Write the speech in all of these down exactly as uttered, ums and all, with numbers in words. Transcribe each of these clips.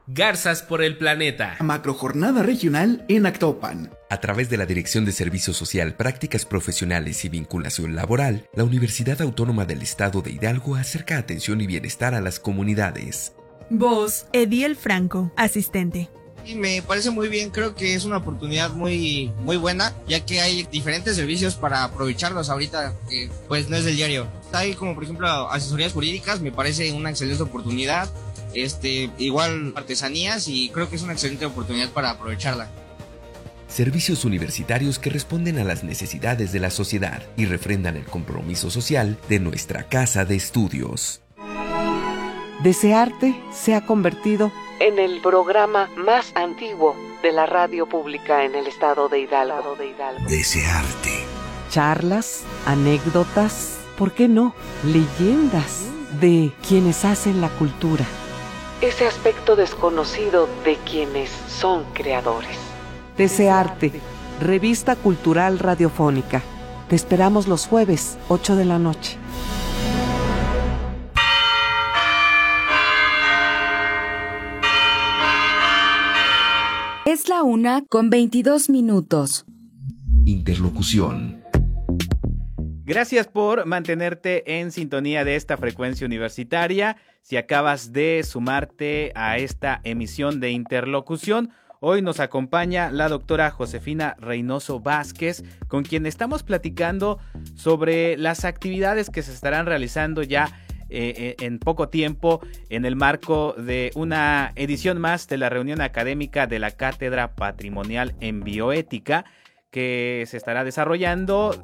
Garzas por el Planeta. Macrojornada regional en Actopan. A través de la Dirección de Servicio Social, Prácticas Profesionales y Vinculación Laboral, la Universidad Autónoma del Estado de Hidalgo acerca atención y bienestar a las comunidades. Voz, Ediel Franco, asistente. Y me parece muy bien, creo que es una oportunidad muy, muy buena, ya que hay diferentes servicios para aprovecharlos ahorita, que pues no es del diario. Hay como por ejemplo asesorías jurídicas, me parece una excelente oportunidad. Este, igual artesanías y creo que es una excelente oportunidad para aprovecharla. Servicios universitarios que responden a las necesidades de la sociedad y refrendan el compromiso social de nuestra casa de estudios. Desearte se ha convertido en el programa más antiguo de la radio pública en el estado de Hidalgo. Desearte. Charlas, anécdotas, ¿por qué no? Leyendas de quienes hacen la cultura. Ese aspecto desconocido de quienes son creadores. Desearte, revista cultural radiofónica. Te esperamos los jueves, ocho de la noche. Es la una con veintidós minutos. Interlocución. Gracias por mantenerte en sintonía de esta frecuencia universitaria. Si acabas de sumarte a esta emisión de Interlocución, hoy nos acompaña la doctora Josefina Reynoso Vázquez, con quien estamos platicando sobre las actividades que se estarán realizando ya eh, en poco tiempo en el marco de una edición más de la reunión académica de la Cátedra Patrimonial en Bioética, que se estará desarrollando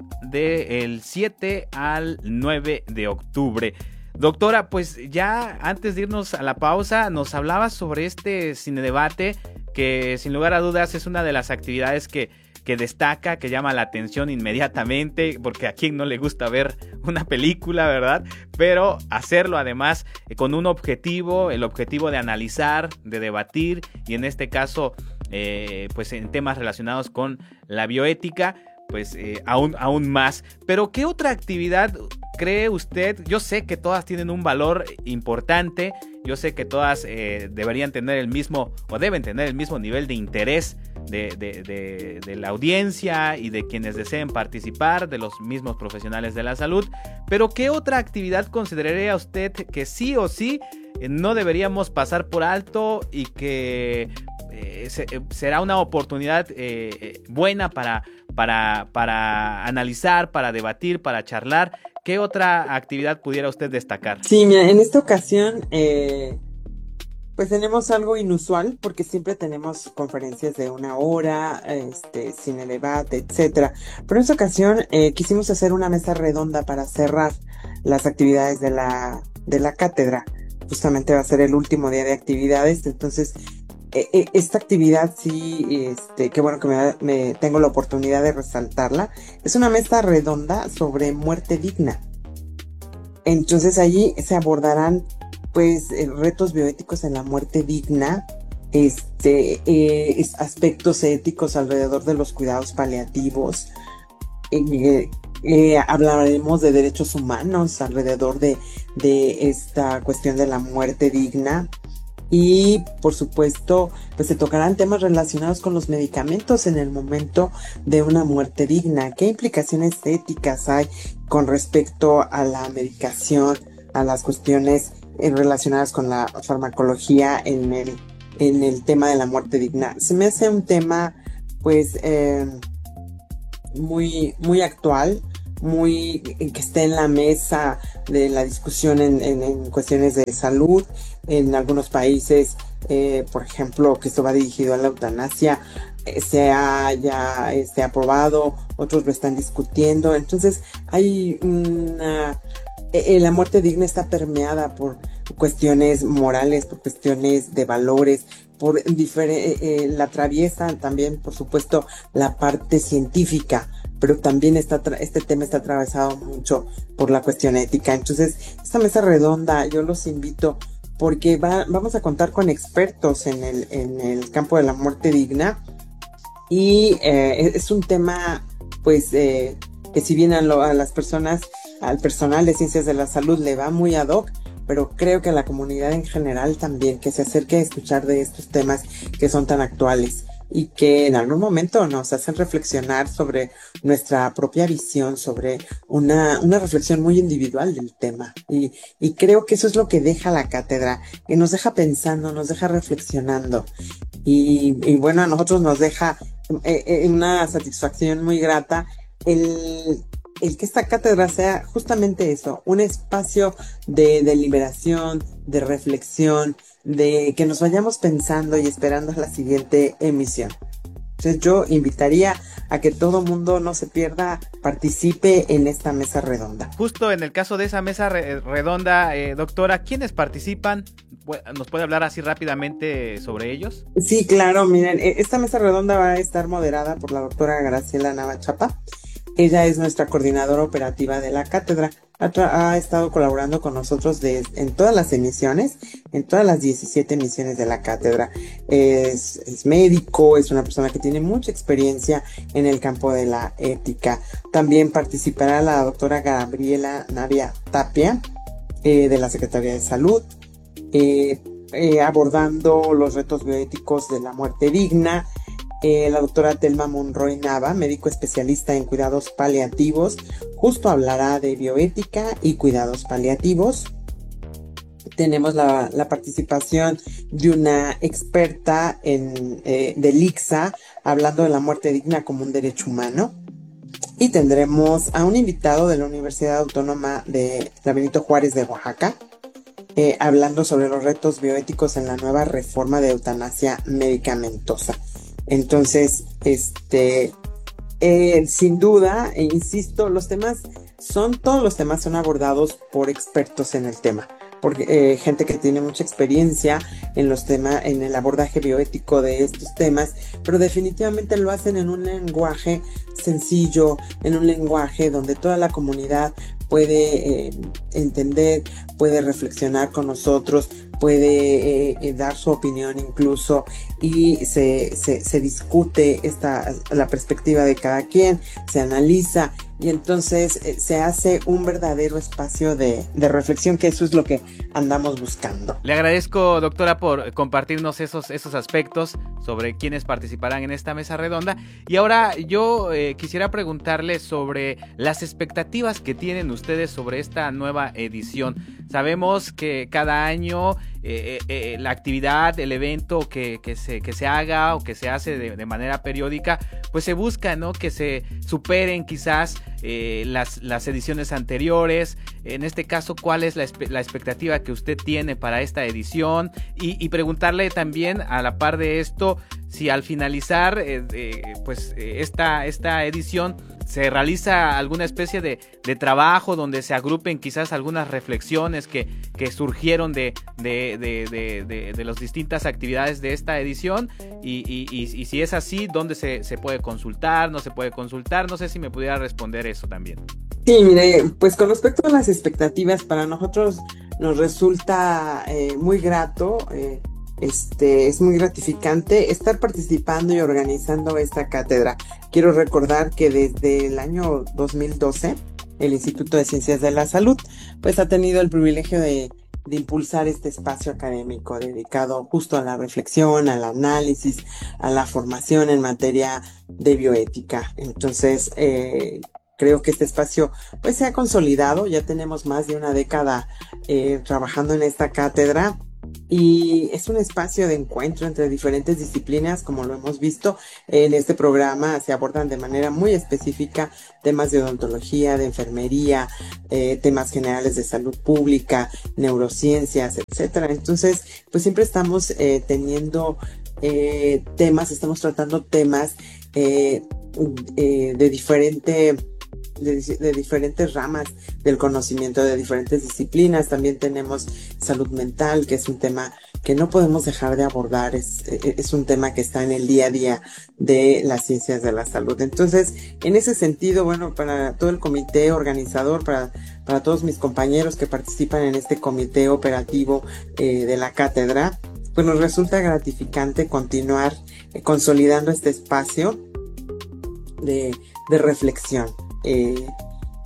del siete al nueve de octubre. Doctora, pues ya antes de irnos a la pausa, nos hablaba sobre este cinedebate que sin lugar a dudas es una de las actividades que, que destaca, que llama la atención inmediatamente, porque a quien no le gusta ver una película, ¿verdad? Pero hacerlo además con un objetivo, el objetivo de analizar, de debatir y en este caso eh, pues en temas relacionados con la bioética, pues eh, aún, aún más. Pero ¿qué otra actividad cree usted? Yo sé que todas tienen un valor importante, yo sé que todas eh, deberían tener el mismo o deben tener el mismo nivel de interés de, de, de, de la audiencia y de quienes deseen participar, de los mismos profesionales de la salud, pero ¿qué otra actividad consideraría usted que sí o sí eh, no deberíamos pasar por alto y que eh, se, eh, será una oportunidad eh, buena para, para, para analizar, para debatir, para charlar? ¿Qué otra actividad pudiera usted destacar? Sí, mira, en esta ocasión eh, pues tenemos algo inusual porque siempre tenemos conferencias de una hora, este, cine debate, etcétera. Pero en esta ocasión eh, quisimos hacer una mesa redonda para cerrar las actividades de la, de la cátedra. Justamente va a ser el último día de actividades, entonces eh, esta actividad sí, este, qué bueno que me, me tengo la oportunidad de resaltarla. Es una mesa redonda sobre muerte digna. Entonces allí se abordarán pues eh, retos bioéticos en la muerte digna, este, eh, aspectos éticos alrededor de los cuidados paliativos. Eh, eh, hablaremos de derechos humanos alrededor de, de esta cuestión de la muerte digna. Y por supuesto, pues se tocarán temas relacionados con los medicamentos en el momento de una muerte digna. ¿Qué implicaciones éticas hay con respecto a la medicación, a las cuestiones relacionadas con la farmacología en el, en el tema de la muerte digna? Se me hace un tema pues eh, muy, muy actual, muy que esté en la mesa de la discusión en, en, en cuestiones de salud. En algunos países, eh, por ejemplo, que esto va dirigido a la eutanasia, eh, se ha ya este, aprobado, otros lo están discutiendo. Entonces hay una... Eh, la muerte digna está permeada por cuestiones morales, por cuestiones de valores, por difer- eh, eh, la atraviesa también, por supuesto, la parte científica, pero también está tra- este tema está atravesado mucho por la cuestión ética. Entonces, esta mesa redonda, yo los invito porque va, vamos a contar con expertos en el, en el campo de la muerte digna y eh, es un tema, pues, eh, que si bien a, lo, a las personas, al personal de ciencias de la salud le va muy ad hoc, pero creo que la comunidad en general también, que se acerque a escuchar de estos temas que son tan actuales y que en algún momento nos hacen reflexionar sobre nuestra propia visión, sobre una, una reflexión muy individual del tema. Y, y creo que eso es lo que deja la cátedra, que nos deja pensando, nos deja reflexionando. Y, y bueno, a nosotros nos deja eh, eh, una satisfacción muy grata el, el que esta cátedra sea justamente eso, un espacio de, de liberación, de reflexión, de que nos vayamos pensando y esperando la siguiente emisión. Entonces yo invitaría a que todo mundo no se pierda, participe en esta mesa redonda. Justo en el caso de esa mesa re- redonda, eh, doctora, ¿quiénes participan? ¿Nos puede hablar así rápidamente sobre ellos? Sí, claro, miren, esta mesa redonda va a estar moderada por la doctora Graciela Nava Chapa. Ella es nuestra coordinadora operativa de la cátedra. Ha, tra- ha estado colaborando con nosotros de, en todas las emisiones, en todas las diecisiete emisiones de la cátedra. Es, es médico, es una persona que tiene mucha experiencia en el campo de la ética. También participará la doctora Gabriela Navia Tapia, eh, de la Secretaría de Salud, eh, eh, abordando los retos bioéticos de la muerte digna. Eh, la doctora Telma Monroy Nava, médico especialista en cuidados paliativos, justo hablará de bioética y cuidados paliativos. Tenemos la, la participación de una experta en, eh, del I C S A, hablando de la muerte digna como un derecho humano. Y tendremos a un invitado de la Universidad Autónoma de la Benito Juárez de Oaxaca, eh, hablando sobre los retos bioéticos en la nueva reforma de eutanasia medicamentosa. Entonces, este, eh, sin duda, e insisto, los temas son, todos los temas son abordados por expertos en el tema, porque eh, gente que tiene mucha experiencia en los temas, en el abordaje bioético de estos temas, pero definitivamente lo hacen en un lenguaje sencillo, en un lenguaje donde toda la comunidad puede eh, entender, puede reflexionar con nosotros, puede eh, eh, dar su opinión incluso, y se, se, se discute esta, la perspectiva de cada quien, se analiza, y entonces eh, se hace un verdadero espacio de, de reflexión, que eso es lo que andamos buscando. Le agradezco, doctora, por compartirnos esos, esos aspectos sobre quiénes participarán en esta mesa redonda. Y ahora yo eh, quisiera preguntarle sobre las expectativas que tienen ustedes sobre esta nueva edición. Sabemos que cada año eh, eh, la actividad, el evento que, que, se, que se haga o que se hace de, de manera periódica, pues se busca, ¿no?, que se superen quizás eh, las, las ediciones anteriores. En este caso, ¿cuál es la, la expectativa que usted tiene para esta edición? Y, y preguntarle también, a la par de esto, si al finalizar eh, eh, pues eh, esta, esta edición se realiza alguna especie de, de trabajo donde se agrupen quizás algunas reflexiones que, que surgieron de, de, de, de, de, de las distintas actividades de esta edición, y, y, y, y si es así, ¿dónde se, se puede consultar? ¿No se puede consultar? No sé si me pudiera responder eso también. Sí, mire, pues con respecto a las expectativas, para nosotros nos resulta eh, muy grato, eh, Este, es muy gratificante estar participando y organizando esta cátedra. Quiero recordar que desde el año dos mil doce, el Instituto de Ciencias de la Salud, pues ha tenido el privilegio de, de impulsar este espacio académico dedicado justo a la reflexión, al análisis, a la formación en materia de bioética. Entonces, eh, creo que este espacio pues se ha consolidado. Ya tenemos más de una década eh, trabajando en esta cátedra. Y es un espacio de encuentro entre diferentes disciplinas, como lo hemos visto. En este programa se abordan de manera muy específica temas de odontología, de enfermería, eh, temas generales de salud pública, neurociencias, etcétera. Entonces, pues siempre estamos eh, teniendo eh, temas, estamos tratando temas eh, eh, de diferente... De, de diferentes ramas del conocimiento, de diferentes disciplinas. También tenemos salud mental, que es un tema que no podemos dejar de abordar, es, es un tema que está en el día a día de las ciencias de la salud. Entonces, en ese sentido, bueno, para todo el comité organizador, para, para todos mis compañeros que participan en este comité operativo eh, de la cátedra, pues nos resulta gratificante continuar eh, consolidando este espacio de, de reflexión. Eh,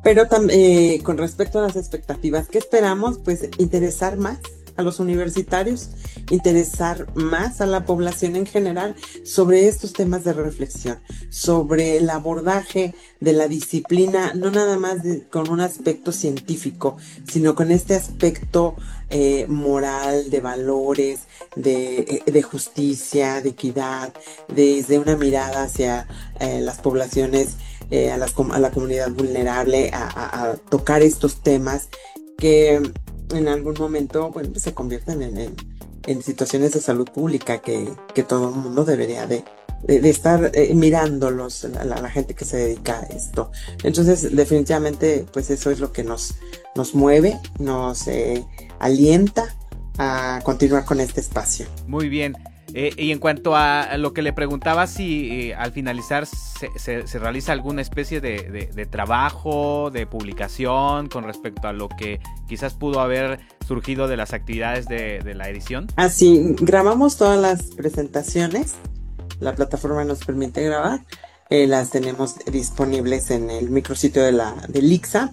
Pero también eh, con respecto a las expectativas, ¿qué esperamos? Pues interesar más a los universitarios, interesar más a la población en general sobre estos temas de reflexión, sobre el abordaje de la disciplina, no nada más de, con un aspecto científico, sino con este aspecto eh, moral, de valores, de, de justicia, de equidad, desde una mirada hacia eh, las poblaciones, eh, a, las, a la comunidad vulnerable, a, a, a tocar estos temas que en algún momento, bueno, se convierten en, en, en situaciones de salud pública que, que todo el mundo debería de, de, de estar eh, mirándolos, la, la, la gente que se dedica a esto. Entonces, definitivamente, pues eso es lo que nos, nos mueve, nos eh, alienta a continuar con este espacio. Muy bien. Eh, y en cuanto a lo que le preguntaba, si eh, al finalizar se, se, se realiza alguna especie de, de, de trabajo, de publicación con respecto a lo que quizás pudo haber surgido de las actividades de, de la edición. Así, grabamos todas las presentaciones, la plataforma nos permite grabar, eh, las tenemos disponibles en el micrositio de la del I C S A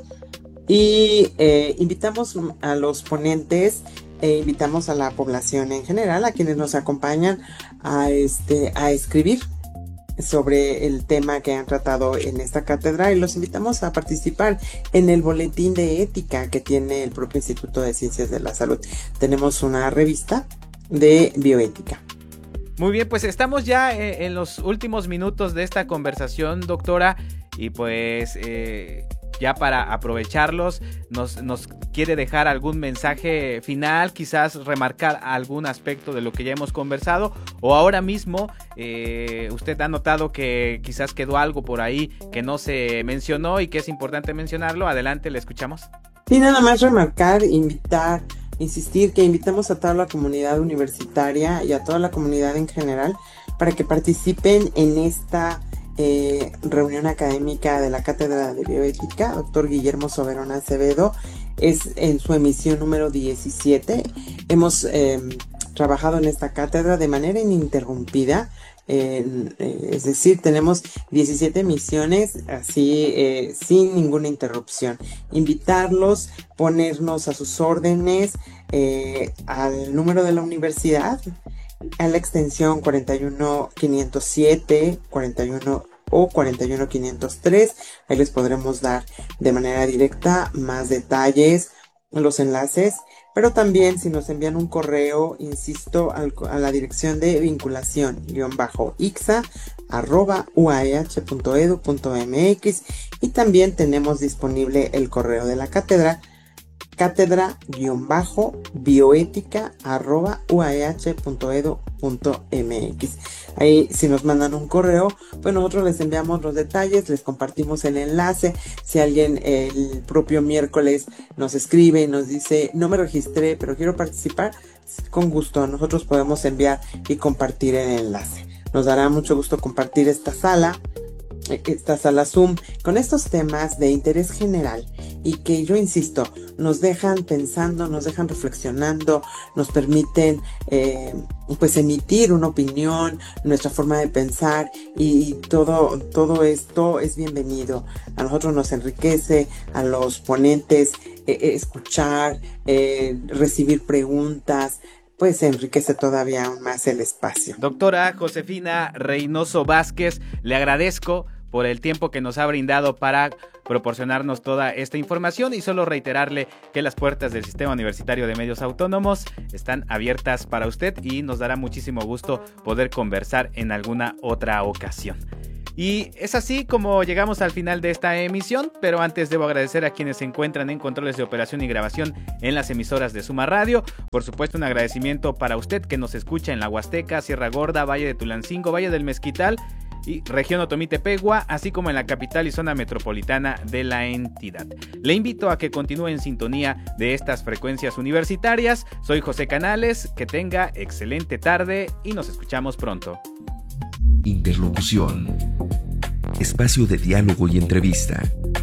y eh, invitamos a los ponentes. E invitamos a la población en general, a quienes nos acompañan a, este, a escribir sobre el tema que han tratado en esta cátedra y los invitamos a participar en el boletín de ética que tiene el propio Instituto de Ciencias de la Salud. Tenemos una revista de bioética. Muy bien, pues estamos ya eh, en los últimos minutos de esta conversación, doctora, y pues... Eh... ya para aprovecharlos, nos, nos quiere dejar algún mensaje final, quizás remarcar algún aspecto de lo que ya hemos conversado, o ahora mismo eh, usted ha notado que quizás quedó algo por ahí que no se mencionó y que es importante mencionarlo. Adelante, le escuchamos. Sí, nada más remarcar, invitar, insistir que invitamos a toda la comunidad universitaria y a toda la comunidad en general para que participen en esta Eh, reunión académica de la Cátedra de Bioética. Doctor Guillermo Soberón Acevedo es en su emisión número diecisiete. Hemos eh, trabajado en esta cátedra de manera ininterrumpida, eh, eh, es decir, tenemos diecisiete emisiones así eh, sin ninguna interrupción. Invitarlos, ponernos a sus órdenes, eh, al número de la universidad, a la extensión cuarenta y uno quinientos siete, cuarenta y uno o cuarenta y uno quinientos tres. Ahí les podremos dar de manera directa más detalles, los enlaces, pero también si nos envían un correo, insisto, al, a la dirección de vinculación guión bajo ixa arroba uah.edu.mx, y también tenemos disponible el correo de la cátedra, cátedra guión bajo bioética arroba uah.edu.mx. Ahí si nos mandan un correo, pues nosotros les enviamos los detalles, les compartimos el enlace. Si alguien el propio miércoles nos escribe y nos dice no me registré pero quiero participar, con gusto nosotros podemos enviar y compartir el enlace. Nos dará mucho gusto compartir esta sala, esta sala Zoom con estos temas de interés general y que yo insisto nos dejan pensando, nos dejan reflexionando, nos permiten eh, pues emitir una opinión, nuestra forma de pensar, y todo, todo esto es bienvenido. A nosotros nos enriquece, a los ponentes eh, escuchar, eh, recibir preguntas, pues se enriquece todavía aún más el espacio. Doctora Josefina Reynoso Vázquez, le agradezco por el tiempo que nos ha brindado para proporcionarnos toda esta información, y solo reiterarle que las puertas del Sistema Universitario de Medios Autónomos están abiertas para usted y nos dará muchísimo gusto poder conversar en alguna otra ocasión. Y es así como llegamos al final de esta emisión, pero antes debo agradecer a quienes se encuentran en controles de operación y grabación en las emisoras de Suma Radio. Por supuesto, un agradecimiento para usted que nos escucha en la Huasteca, Sierra Gorda, Valle de Tulancingo, Valle del Mezquital y región Otomí-Tepegua, así como en la capital y zona metropolitana de la entidad. Le invito a que continúe en sintonía de estas frecuencias universitarias. Soy José Canales, que tenga excelente tarde y nos escuchamos pronto. Interlocución. Espacio de diálogo y entrevista.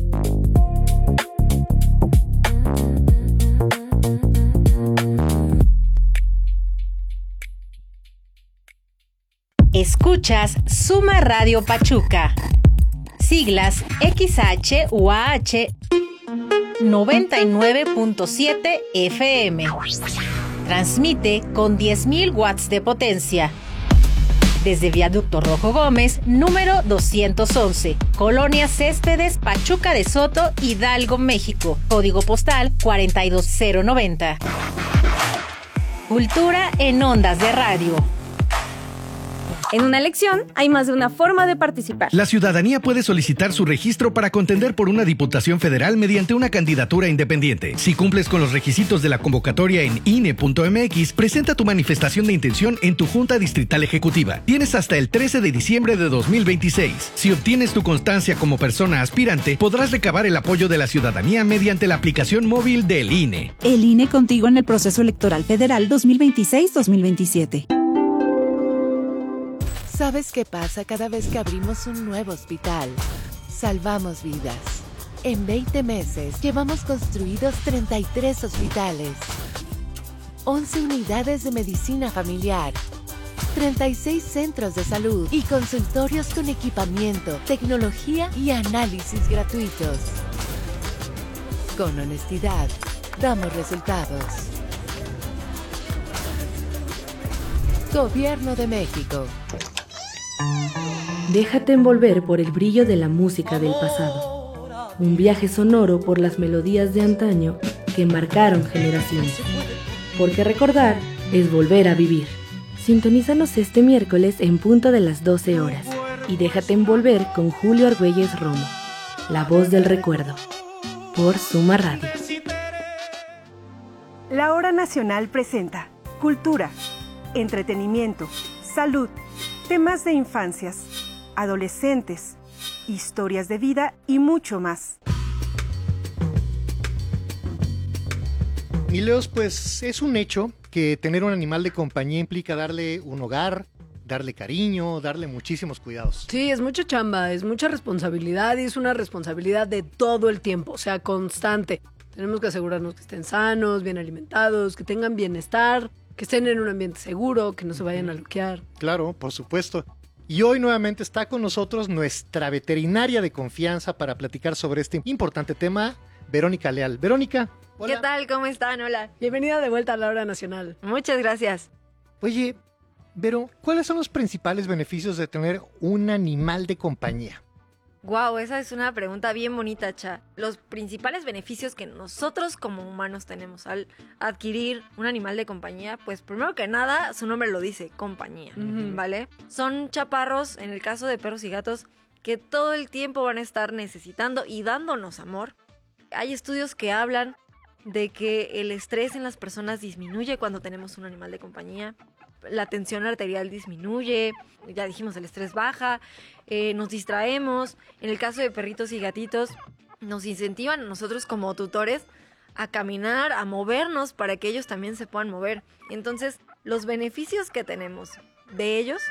Escuchas Suma Radio Pachuca. Siglas X H U A H noventa y nueve punto siete F M. Transmite con diez mil watts de potencia. Desde Viaducto Rojo Gómez, número doscientos once, Colonia Céspedes, Pachuca de Soto, Hidalgo, México. Código postal cuarenta y dos cero noventa. Cultura en ondas de radio. En una elección hay más de una forma de participar. La ciudadanía puede solicitar su registro para contender por una diputación federal mediante una candidatura independiente. Si cumples con los requisitos de la convocatoria en I N E punto M X, presenta tu manifestación de intención en tu Junta Distrital Ejecutiva. Tienes hasta el trece de diciembre de dos mil veintiséis. Si obtienes tu constancia como persona aspirante, podrás recabar el apoyo de la ciudadanía mediante la aplicación móvil del I N E. El I N E contigo en el proceso electoral federal dos mil veintiséis dos mil veintisiete. ¿Sabes qué pasa cada vez que abrimos un nuevo hospital? Salvamos vidas. En veinte meses llevamos construidos treinta y tres hospitales, once unidades de medicina familiar, treinta y seis centros de salud y consultorios con equipamiento, tecnología y análisis gratuitos. Con honestidad, damos resultados. Gobierno de México. Déjate envolver por el brillo de la música del pasado. Un viaje sonoro por las melodías de antaño que marcaron generaciones. Porque recordar es volver a vivir. Sintonízanos este miércoles en punto de las doce horas. Y déjate envolver con Julio Argüelles Romo, la voz del recuerdo. Por Suma Radio. La Hora Nacional presenta cultura, entretenimiento, salud, temas de infancias, adolescentes, historias de vida y mucho más. Mileos, pues es un hecho que tener un animal de compañía implica darle un hogar, darle cariño, darle muchísimos cuidados. Sí, es mucha chamba, es mucha responsabilidad y es una responsabilidad de todo el tiempo, o sea, constante. Tenemos que asegurarnos que estén sanos, bien alimentados, que tengan bienestar, que estén en un ambiente seguro, que no se vayan a loquear. Claro, por supuesto. Y hoy nuevamente está con nosotros nuestra veterinaria de confianza para platicar sobre este importante tema, Verónica Leal. Verónica, hola. ¿Qué tal? ¿Cómo están? Hola. Bienvenida de vuelta a la Hora Nacional. Muchas gracias. Oye, Vero, ¿cuáles son los principales beneficios de tener un animal de compañía? Wow, esa es una pregunta bien bonita, Cha. Los principales beneficios que nosotros como humanos tenemos al adquirir un animal de compañía, pues primero que nada, su nombre lo dice, compañía, uh-huh. ¿Vale? Son chaparros, en el caso de perros y gatos, que todo el tiempo van a estar necesitando y dándonos amor. Hay estudios que hablan de que el estrés en las personas disminuye cuando tenemos un animal de compañía. La tensión arterial disminuye, ya dijimos, el estrés baja, eh, nos distraemos. En el caso de perritos y gatitos, nos incentivan a nosotros como tutores a caminar, a movernos para que ellos también se puedan mover. Entonces, los beneficios que tenemos de ellos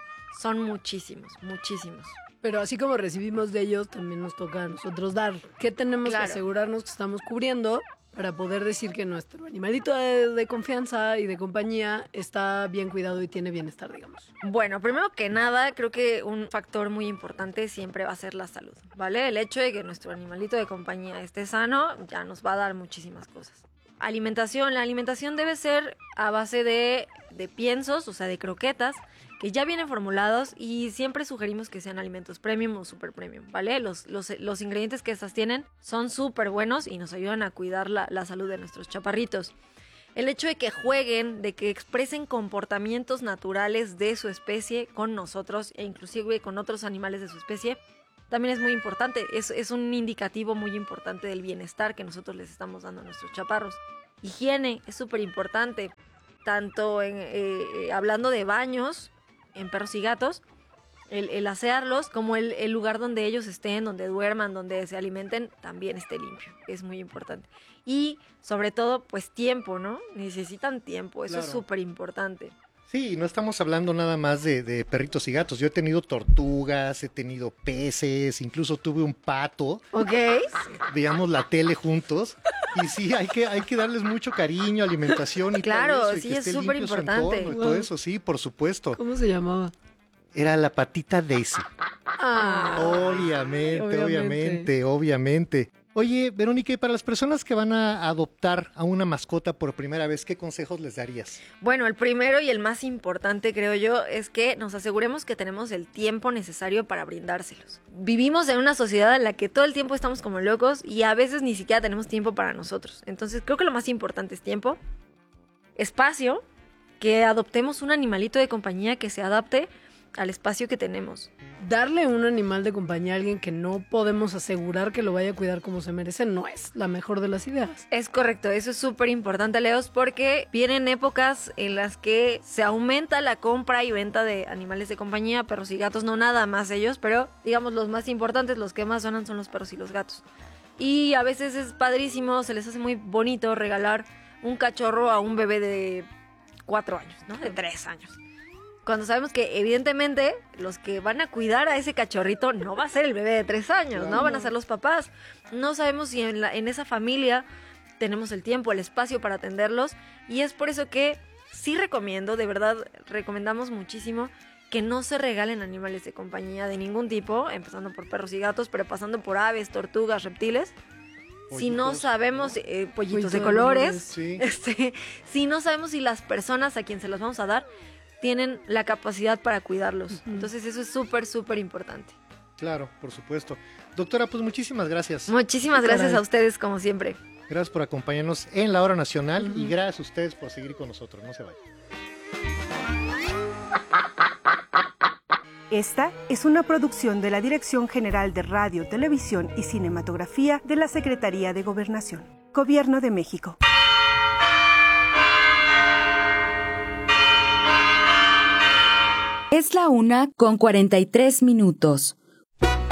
son muchísimos, muchísimos. Pero así como recibimos de ellos, también nos toca a nosotros dar. ¿Qué tenemos claro. que asegurarnos que estamos cubriendo para poder decir que nuestro animalito de, de confianza y de compañía está bien cuidado y tiene bienestar, digamos? Bueno, primero que nada, creo que un factor muy importante siempre va a ser la salud, ¿vale? El hecho de que nuestro animalito de compañía esté sano ya nos va a dar muchísimas cosas. Alimentación. La alimentación debe ser a base de, de piensos, o sea, de croquetas, que ya vienen formulados y siempre sugerimos que sean alimentos premium o super premium, ¿vale? Los, los, los ingredientes que estas tienen son súper buenos y nos ayudan a cuidar la, la salud de nuestros chaparritos. El hecho de que jueguen, de que expresen comportamientos naturales de su especie con nosotros e inclusive con otros animales de su especie, también es muy importante. Es, es un indicativo muy importante del bienestar que nosotros les estamos dando a nuestros chaparros. Higiene es súper importante, tanto en, eh, hablando de baños en perros y gatos, el, el asearlos, como el, el lugar donde ellos estén, donde duerman, donde se alimenten, también esté limpio, es muy importante. Y sobre todo, pues tiempo, ¿no? Necesitan tiempo, eso claro. es súper importante. Sí, no estamos hablando nada más de, de perritos y gatos. Yo he tenido tortugas, he tenido peces, incluso tuve un pato. Ok. Veíamos la tele juntos. Y sí, hay que, hay que darles mucho cariño, alimentación y claro, todo eso. Y sí, que es esté súper limpio importante. Su entorno y todo eso, sí, por supuesto. ¿Cómo se llamaba? Era la patita Daisy. Ah, obviamente, obviamente, obviamente, obviamente. Oye, Verónica, y para las personas que van a adoptar a una mascota por primera vez, ¿qué consejos les darías? Bueno, el primero y el más importante, creo yo, es que nos aseguremos que tenemos el tiempo necesario para brindárselos. Vivimos en una sociedad en la que todo el tiempo estamos como locos y a veces ni siquiera tenemos tiempo para nosotros. Entonces, creo que lo más importante es tiempo, espacio, que adoptemos un animalito de compañía que se adapte al espacio que tenemos. Darle un animal de compañía a alguien que no podemos asegurar que lo vaya a cuidar como se merece no es la mejor de las ideas. Es correcto, eso es súper importante, Leos, porque vienen épocas en las que se aumenta la compra y venta de animales de compañía, perros y gatos, no nada más ellos, pero digamos los más importantes, los que más sonan son los perros y los gatos. Y a veces es padrísimo, se les hace muy bonito regalar un cachorro a un bebé de cuatro años, ¿no? De tres años. Cuando sabemos que evidentemente los que van a cuidar a ese cachorrito no va a ser el bebé de tres años, ¿no? Van a ser los papás. No sabemos si en, la, en esa familia tenemos el tiempo, el espacio para atenderlos. Y es por eso que sí recomiendo, de verdad, recomendamos muchísimo que no se regalen animales de compañía de ningún tipo, empezando por perros y gatos, pero pasando por aves, tortugas, reptiles. Pollitos, si no sabemos, eh, pollitos Pollito de colores, de sí. este, si no sabemos si las personas a quien se los vamos a dar tienen la capacidad para cuidarlos. Uh-huh. Entonces eso es súper, súper importante. Claro, por supuesto. Doctora, pues muchísimas gracias. Muchísimas gracias a ustedes, como siempre. Gracias por acompañarnos en la Hora Nacional uh-huh. y gracias a ustedes por seguir con nosotros. No se vayan. Esta es una producción de la Dirección General de Radio, Televisión y Cinematografía de la Secretaría de Gobernación. Gobierno de México. Es la una con cuarenta y tres minutos.